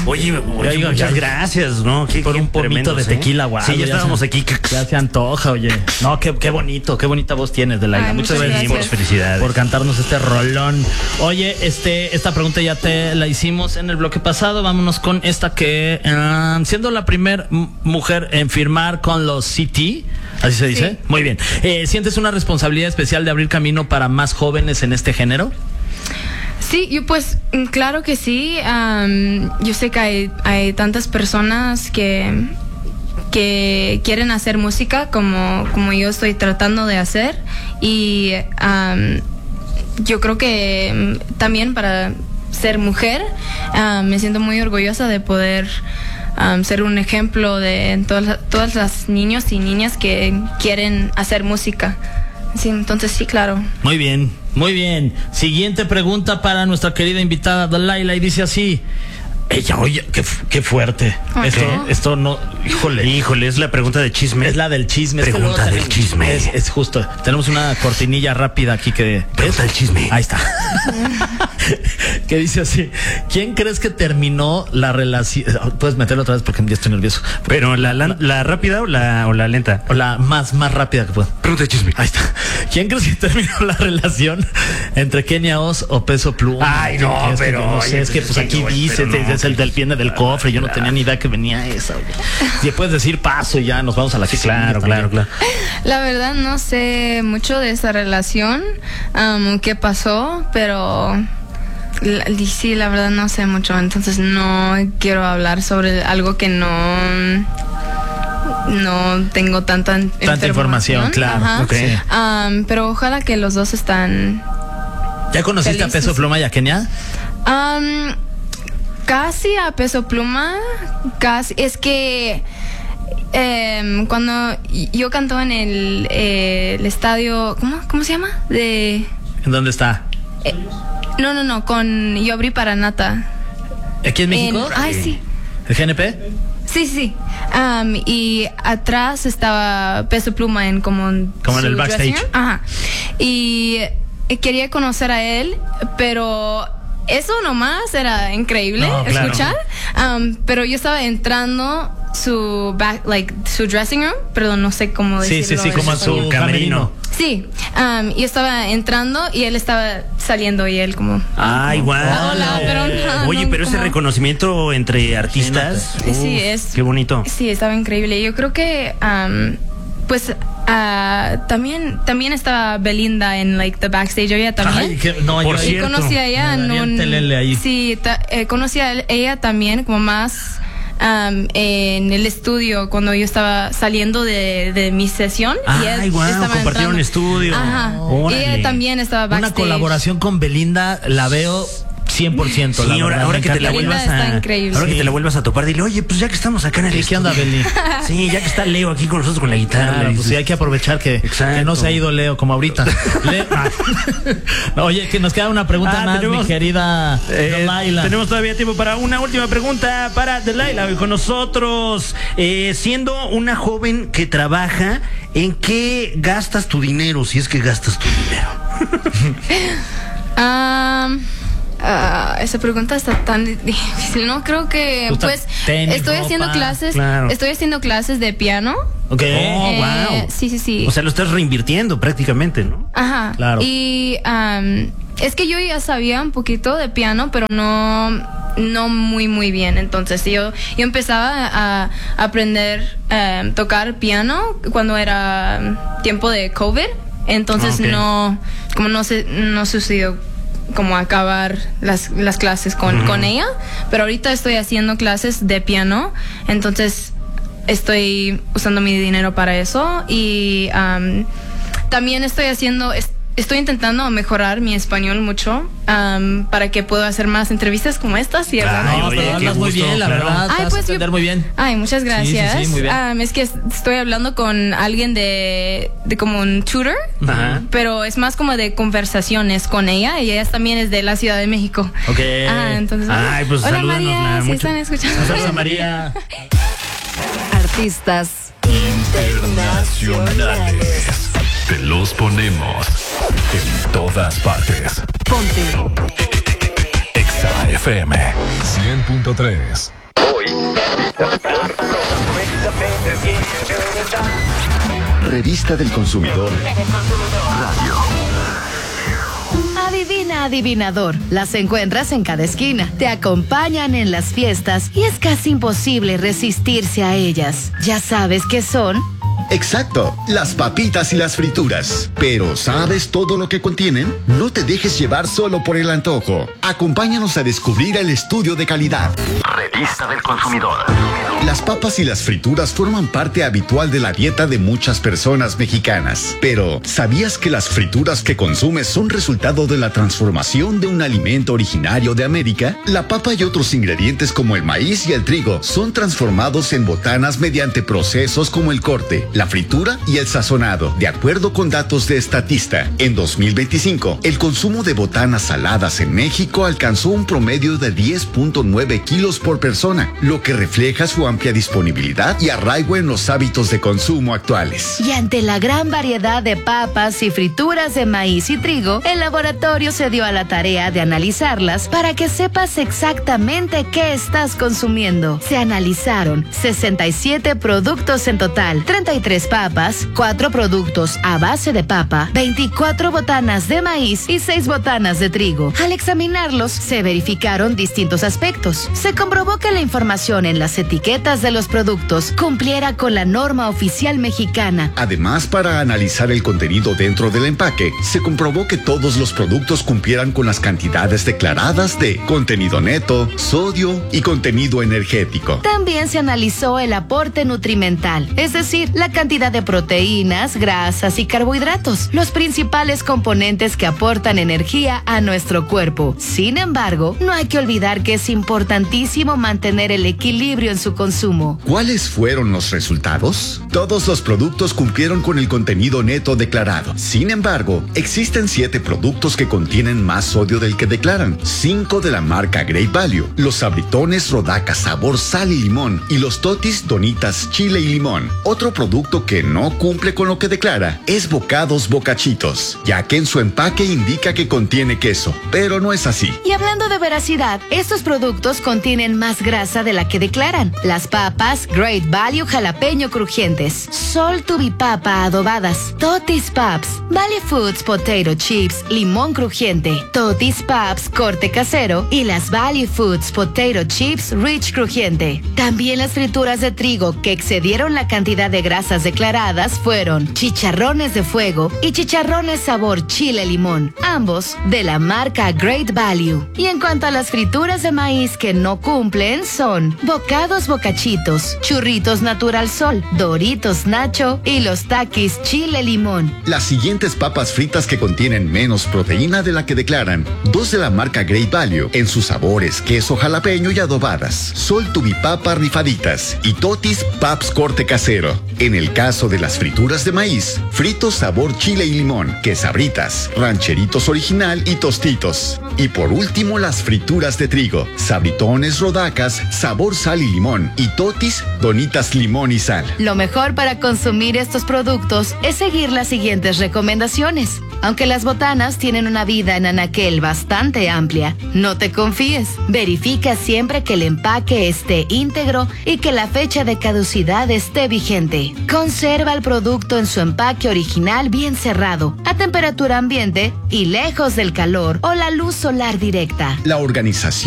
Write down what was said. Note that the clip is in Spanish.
Oye, muchas gracias, ¿no? Por un pomito de tequila, guau. Sí, ya estábamos aquí. Ya se antoja, oye. No, qué bonito, qué bonita voz tienes, Delilah. Muchas gracias. Muchas felicidades por cantarnos este rolón. Oye, esta pregunta ya te la hicimos en el bloque pasado. Vámonos con esta que, siendo la primer mujer en firmar con los CT, ¿así se dice? Sí. Muy bien. ¿Sientes una responsabilidad especial de abrir camino para más jóvenes en este género? Sí, yo pues claro que sí. Yo sé que hay tantas personas que quieren hacer música como yo estoy tratando de hacer, y yo creo que también para ser mujer me siento muy orgullosa de poder ser un ejemplo de todas las niños y niñas que quieren hacer música. Sí, entonces sí, claro. Muy bien, muy bien. Siguiente pregunta para nuestra querida invitada Delilah, y dice así. Ella, oye, qué fuerte. Esto no, híjole, es la pregunta de chisme. es la del chisme. Pregunta del chisme. Es justo. Tenemos una cortinilla rápida aquí que... Pregunta del chisme. Ahí está. Que dice así. ¿Quién crees que terminó la relación? Puedes meterlo otra vez porque ya estoy nervioso. Pero la rápida o la lenta. O la más rápida que pueda. Pregunta del chisme. Ahí está. ¿Quién crees que terminó la relación entre Kenia Oz o Peso Pluma? Ay, no, Es que pero, yo no sé, oye, es que pues aquí pero dice, no, es el del viene del cofre. Yo no tenía ni idea que venía esa. Oye. Si puedes decir paso y ya nos vamos a la Claro. La verdad no sé mucho de esa relación, qué pasó, pero sí, la verdad no sé mucho, entonces no quiero hablar sobre algo que no tengo tanta información, claro. Ajá. Okay. Pero ojalá que los dos están... ¿Ya conociste felices. a Peso Pluma y a Kenia? Casi a Peso Pluma, casi. Es que cuando yo canto en el estadio, ¿cómo se llama? ¿En dónde está? No, yo abrí para Nata. ¿Aquí en México? Sí. ¿El GNP? Sí. Y atrás estaba Peso Pluma en como en el su backstage. dressing room. Ajá. Y quería conocer a él, pero eso nomás era increíble escuchar. Pero yo estaba entrando su dressing room, perdón, no sé cómo decirlo. Sí, como en su camerino. Sí, yo estaba entrando y él estaba saliendo y él como... Ay, guau. Hola, pero no, Oye, no, pero ese como... reconocimiento entre artistas. Sí, es... Qué bonito. Sí, estaba increíble. Yo creo que, también estaba Belinda en the backstage. Ella también. Por y cierto, conocí a ella ahí. Sí, conocí a ella también como más en el estudio cuando yo estaba saliendo de mi sesión. Ay, guau, compartieron estudio. Ajá. Y ella también estaba backstage. Una colaboración con Belinda la veo 100%. Sí, ahora que te la vuelvas que te la vuelvas a topar, dile, oye, pues ya que estamos acá en el ¿Qué onda, Beli? Sí, ya que está Leo aquí con nosotros con la guitarra. Claro, pues sí, hay que aprovechar que no se ha ido Leo como ahorita. Oye, que nos queda una pregunta más, mi querida Delilah. Tenemos todavía tiempo para una última pregunta para Delilah. Hoy con nosotros, siendo una joven que trabaja, ¿en qué gastas tu dinero? Si es que gastas tu dinero. Esa pregunta está tan difícil, ¿no? Creo que estoy haciendo clases, claro. Estoy haciendo clases de piano. Ok. Wow. Sí. O sea, lo estás reinvirtiendo prácticamente, ¿no? Ajá. Claro. Y es que yo ya sabía un poquito de piano, pero no muy bien. Entonces yo empezaba a aprender tocar piano cuando era tiempo de COVID. Entonces no sucedió como acabar las clases con ella, pero ahorita estoy haciendo clases de piano, entonces estoy usando mi dinero para eso, y también estoy intentando mejorar mi español mucho, para que pueda hacer más entrevistas como estas y hablas muy bien, la verdad. Ay, pues entender muy bien. Ay, muchas gracias. Sí, muy bien. Es que estoy hablando con alguien de como un tutor, pero es más como de conversaciones con ella, y ella también es de la Ciudad de México. Ok. Entonces, pues hola María, si mucho. están escuchando. Saludos a María. Artistas internacionales. Te los ponemos en todas partes. Ponte Exa FM 100.3. Revista del Consumidor. Radio. Adivina, adivinador. Las encuentras en cada esquina. Te acompañan en las fiestas y es casi imposible resistirse a ellas. ¿Ya sabes qué son? Exacto, las papitas y las frituras. Pero ¿sabes todo lo que contienen? No te dejes llevar solo por el antojo. Acompáñanos a descubrir el estudio de calidad. Revista del Consumidor. Las papas y las frituras forman parte habitual de la dieta de muchas personas mexicanas. Pero, ¿sabías que las frituras que consumes son resultado de la transformación de un alimento originario de América? La papa y otros ingredientes como el maíz y el trigo son transformados en botanas mediante procesos como el corte, la fritura y el sazonado. De acuerdo con datos de Statista, en 2025, el consumo de botanas saladas en México alcanzó un promedio de 10.9 kilos por persona, lo que refleja su amplia disponibilidad y arraigo en los hábitos de consumo actuales. Y ante la gran variedad de papas y frituras de maíz y trigo, el laboratorio se dio a la tarea de analizarlas para que sepas exactamente qué estás consumiendo. Se analizaron 67 productos en total, 33 papas, 4 productos a base de papa, 24 botanas de maíz y 6 botanas de trigo. Al examinarlos, se verificaron distintos aspectos. Se comprobó que la información en las etiquetas de los productos cumpliera con la norma oficial mexicana. Además, para analizar el contenido dentro del empaque, se comprobó que todos los productos cumplieran con las cantidades declaradas de contenido neto, sodio y contenido energético. También se analizó el aporte nutrimental, es decir, la cantidad de proteínas, grasas y carbohidratos, los principales componentes que aportan energía a nuestro cuerpo. Sin embargo, no hay que olvidar que es importantísimo mantener el equilibrio en su consumo. ¿Cuáles fueron los resultados? Todos los productos cumplieron con el contenido neto declarado. Sin embargo, existen 7 productos que contienen más sodio del que declaran. 5 de la marca Great Value, los sabritones Rodaca sabor sal y limón y los totis Donitas chile y limón. Otro producto que no cumple con lo que declara es Bocados Bocachitos, ya que en su empaque indica que contiene queso, pero no es así. Y hablando de veracidad, estos productos contienen más grasa de la que declaran. Las papas Great Value jalapeño crujientes, Sol Tubipapa adobadas, Totis Paps, Valley Foods Potato Chips limón crujiente, Totis Paps corte casero y las Valley Foods Potato Chips Rich crujiente. También las frituras de trigo que excedieron la cantidad de grasas declaradas fueron chicharrones de fuego y chicharrones sabor chile limón, ambos de la marca Great Value. Y en cuanto a las frituras de maíz que no cumplen son Bocados Bocachitos, Churritos Natural Sol, Doritos Nacho y los Takis Chile Limón. Las siguientes papas fritas que contienen menos proteína de la que declaran: 2 de la marca Great Value, en sus sabores queso jalapeño y adobadas, Sol Tubipapa rifaditas y Totis Paps corte casero. En el caso de las frituras de maíz, fritos sabor chile y limón, quesabritas, rancheritos original y tostitos. Y por último, las frituras de trigo, sabritones Rodacas sabor sal y limón y Totis Donitas limón y sal. Lo mejor para consumir estos productos es seguir las siguientes recomendaciones. Aunque las botanas tienen una vida en anaquel bastante amplia, no te confíes. Verifica siempre que el empaque esté íntegro y que la fecha de caducidad esté vigente. Conserva el producto en su empaque original bien cerrado, a temperatura ambiente y lejos del calor o la luz solar directa. La organización